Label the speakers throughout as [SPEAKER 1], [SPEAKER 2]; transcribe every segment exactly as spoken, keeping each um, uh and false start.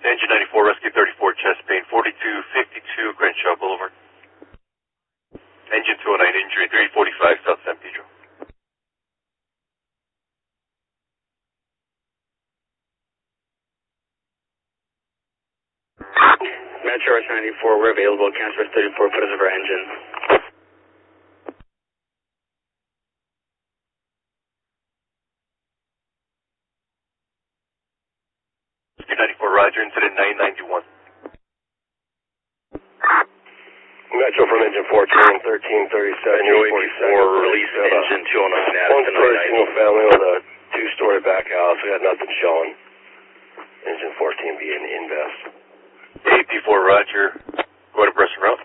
[SPEAKER 1] Engine ninety-four, Rescue thirty-four, chest pain, forty-two fifty-two Crenshaw Boulevard. Engine two oh nine, injury three forty-five, South San Pedro.
[SPEAKER 2] Metro Rush ninety-four, we're available. Cancer thirty-four, put us over engine.
[SPEAKER 1] Rescue ninety-four, Roger, incident nine ninety-one.
[SPEAKER 3] Metro from engine fourteen, thirteen thirty-seven,
[SPEAKER 2] Metro eighty-four, release engine two oh nine,
[SPEAKER 3] one story single family with a two-story back house. We had nothing showing. Engine fourteen being invest.
[SPEAKER 1] A P four, Roger. Go to press route.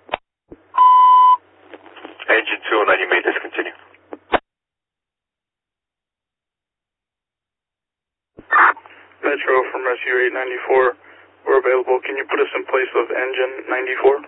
[SPEAKER 1] Engine two oh nine, you may discontinue.
[SPEAKER 4] Metro from Rescue eight ninety-four, we're available. Can you put us in place of engine ninety-four?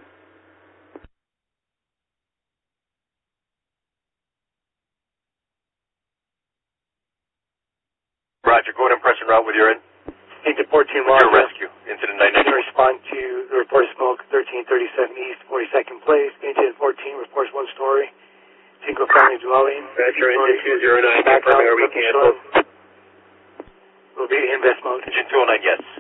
[SPEAKER 1] Roger, go ahead and press route with your end.
[SPEAKER 5] Engine fourteen,
[SPEAKER 1] With your
[SPEAKER 5] Roger.
[SPEAKER 1] rescue, incident nine
[SPEAKER 5] Can
[SPEAKER 1] ninety-one.
[SPEAKER 5] respond to the report of smoke, thirteen thirty-seven East, forty-second place. Engine fourteen reports one story, single family dwelling.
[SPEAKER 2] Metro engine two oh nine,
[SPEAKER 5] Back
[SPEAKER 2] confirming,
[SPEAKER 5] house,
[SPEAKER 2] are we
[SPEAKER 5] nothing
[SPEAKER 2] canceled?
[SPEAKER 5] showing. Will be invest mode.
[SPEAKER 1] Engine two oh nine, yes.